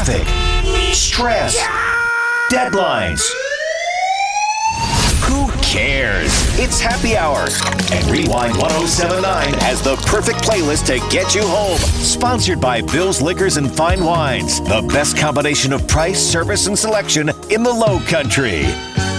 traffic, stress, deadlines. Who cares? It's happy hour. And Rewind 1079 has the perfect playlist to get you home. Sponsored by Bill's Liquors and Fine Wines. The best combination of price, service, and selection in the Low Country.